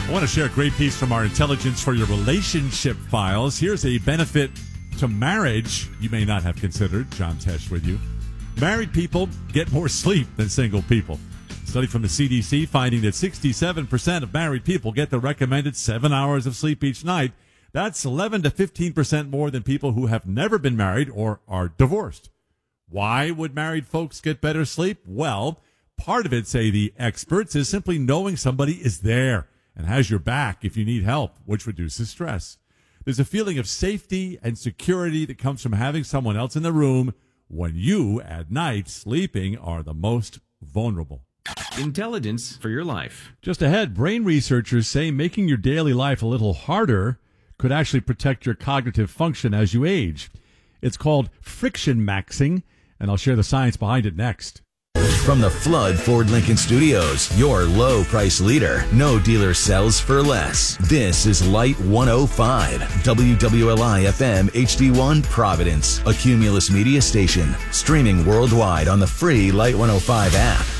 I want to share a great piece from our Intelligence for Your Relationship files. Here's a benefit to marriage you may not have considered. John Tesh with you. Married people get more sleep than single people. A study from the CDC finding that 67% of married people get the recommended 7 hours of sleep each night. That's 11 to 15% more than people who have never been married or are divorced. Why would married folks get better sleep? Well, part of it, say the experts, is simply knowing somebody is there and has your back if you need help, which reduces stress. There's a feeling of safety and security that comes from having someone else in the room when you, at night, sleeping, are the most vulnerable. Intelligence for your life. Just ahead, brain researchers say making your daily life a little harder could actually protect your cognitive function as you age. It's called friction maxing, and I'll share the science behind it next. From the Flood Ford Lincoln Studios, your low price leader. No dealer sells for less. This is Light 105, WWLI FM HD1 Providence, a Cumulus media station. Streaming worldwide on the free Light 105 app.